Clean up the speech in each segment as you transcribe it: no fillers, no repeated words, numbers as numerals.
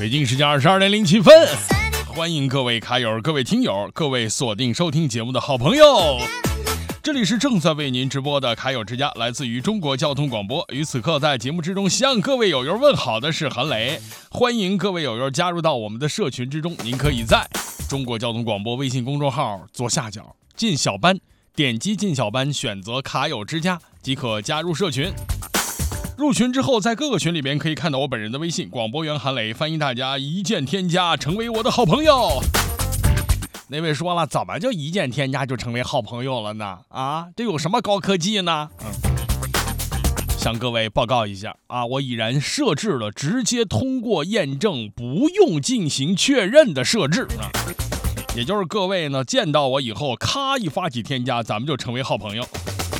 北京时间22:07，欢迎各位卡友、各位听友、各位锁定收听节目的好朋友。这里是正在为您直播的卡友之家，来自于中国交通广播。与此刻在节目之中向各位友友问好的是韩磊，欢迎各位友友加入到我们的社群之中。您可以在中国交通广播微信公众号左下角进小班，点击进小班，选择卡友之家即可加入社群。入群之后，在各个群里边可以看到我本人的微信广播员韩磊，欢迎大家一键添加，成为我的好朋友。那位说了，怎么就一键添加就成为好朋友了呢？啊，这有什么高科技呢？向各位报告一下啊，我已然设置了直接通过验证，不用进行确认的设置啊。也就是各位呢，见到我以后，咔一发起添加，咱们就成为好朋友。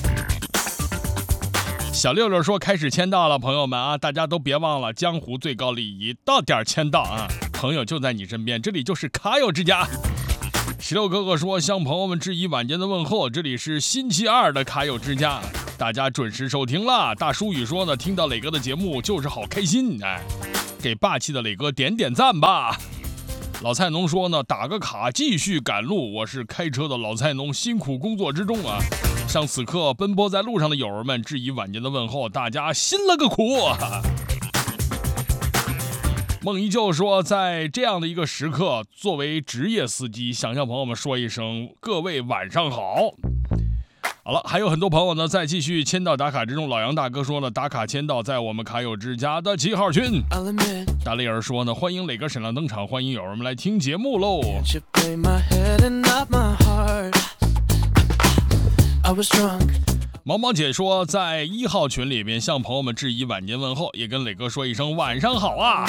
小六六说开始签到了，朋友们啊，大家都别忘了江湖最高礼仪，到点签到啊，朋友就在你身边，这里就是卡友之家。石榴哥哥说向朋友们致以晚间的问候，这里是星期二的卡友之家，大家准时收听了。大叔宇说呢，听到磊哥的节目就是好开心，哎，给霸气的磊哥点点赞吧。老菜农说呢，打个卡继续赶路，我是开车的老菜农，辛苦工作之中啊，向此刻奔波在路上的友儿们致以晚间的问候，大家辛了个苦。梦依旧说，在这样的一个时刻，作为职业司机，想向朋友们说一声各位晚上好。好了，还有很多朋友呢在继续签到打卡之中。老杨大哥说呢，打卡签到在我们卡友之家的7号群。大力儿说呢，欢迎磊哥沈亮登场，欢迎友人们来听节目喽。毛毛姐说，在1号群里边向朋友们致以晚间问候，也跟磊哥说一声晚上好啊。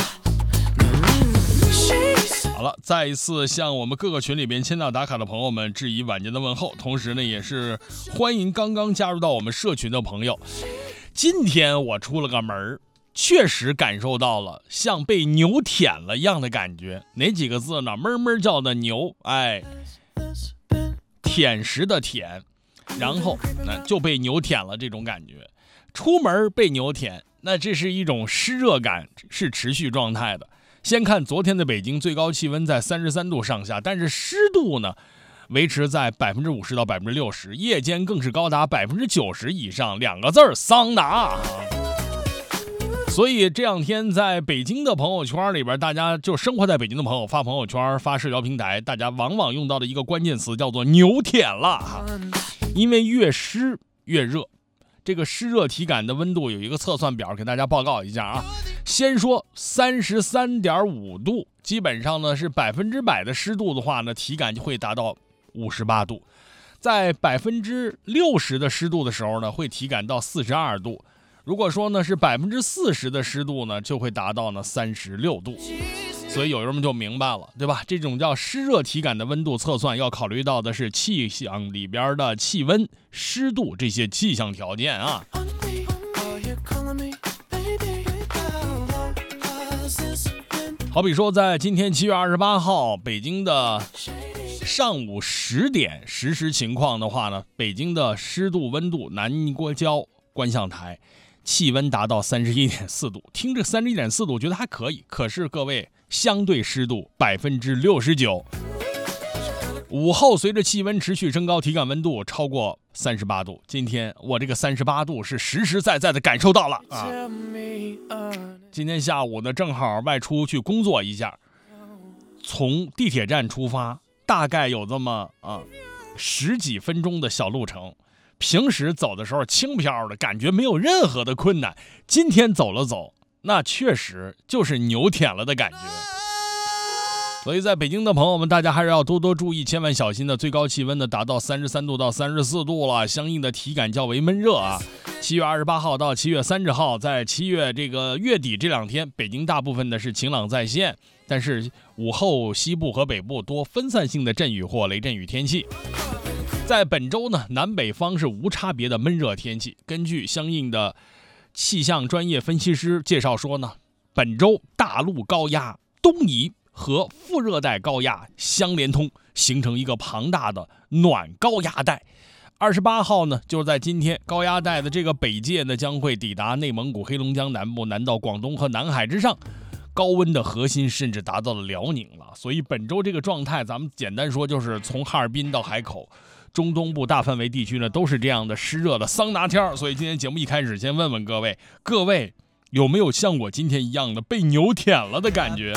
好了，再一次向我们各个群里边签到打卡的朋友们致以晚间的问候，同时呢，也是欢迎刚刚加入到我们社群的朋友。今天我出了个门，确实感受到了像被牛舔了一样的感觉。哪几个字呢？闷闷叫的牛，哎，舔食的舔，然后那就被牛舔了这种感觉。出门被牛舔，那这是一种湿热感，是持续状态的。先看昨天的北京，最高气温在33度上下，但是湿度呢维持在50%到60%，夜间更是高达90%以上，两个字儿桑拿。所以这两天在北京的朋友圈里边，大家就生活在北京的朋友发朋友圈、发社交平台，大家往往用到的一个关键词叫做牛舔了，因为越湿越热。这个湿热体感的温度有一个测算表，给大家报告一下啊。先说33.5度，基本上呢是100%的湿度的话呢，体感就会达到58度。在60%的湿度的时候呢，会体感到42度。如果说呢是40%的湿度呢，就会达到呢36度。所以有人们就明白了，对吧？这种叫湿热体感的温度测算，要考虑到的是气象里边的气温、湿度这些气象条件啊。好比说，在今天7月28号，北京的上午10点实时情况的话呢，北京的湿度温度，南国交观象台气温达到31.4度，听着31.4度觉得还可以，可是各位相对湿度69%。午后随着气温持续升高，体感温度超过38度。今天我这个38度是实实在在的感受到了啊！今天下午呢，正好外出去工作一下，从地铁站出发，大概有这么10几分钟的小路程。平时走的时候轻飘的感觉，没有任何的困难。今天走了走，那确实就是牛舔了的感觉。所以在北京的朋友们，大家还是要多多注意，千万小心的。最高气温呢达到33度到34度了，相应的体感较为闷热啊。7月28号到7月30号，在7月这个月底这两天，北京大部分的是晴朗在线，但是午后西部和北部多分散性的阵雨或雷阵雨天气。在本周呢，南北方是无差别的闷热天气。根据相应的气象专业分析师介绍说呢，本周大陆高压东移和副热带高压相连通，形成一个庞大的暖高压带。28号呢，就是在今天，高压带的这个北界呢将会抵达内蒙古、黑龙江南部，南到广东和南海之上。 高温的核心甚至达到了辽宁了。所以本周这个状态，咱们简单说就是从哈尔滨到海口，中东部大范围地区呢都是这样的湿热的桑拿天。所以今天节目一开始，先问问各位有没有像我今天一样的被牛舔了的感觉？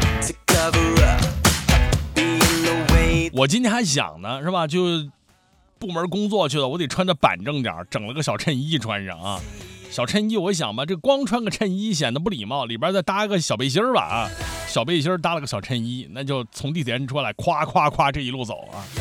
我今天还想呢，是吧？就部门工作去了，我得穿得板正点，整了个小衬衣穿上啊。小衬衣，我想吧，这光穿个衬衣显得不礼貌，里边再搭个小背心吧啊，小背心搭了个小衬衣，那就从地铁站出来，夸夸夸这一路走啊。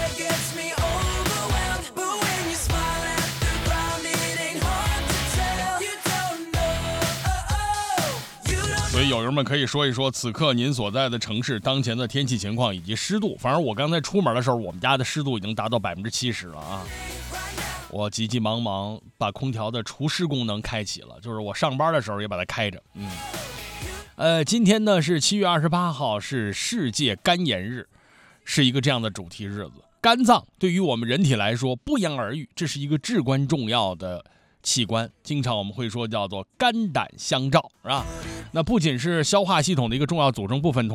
所以友友们可以说一说此刻您所在的城市当前的天气情况以及湿度。反正我刚才出门的时候，我们家的湿度已经达到70%了啊。我急急忙忙把空调的除湿功能开启了，就是我上班的时候也把它开着。今天呢是7月28号，是世界干眼日，是一个这样的主题日子。肝脏对于我们人体来说不言而喻，这是一个至关重要的器官，经常我们会说叫做肝胆相照，是吧？那不仅是消化系统的一个重要组成部分，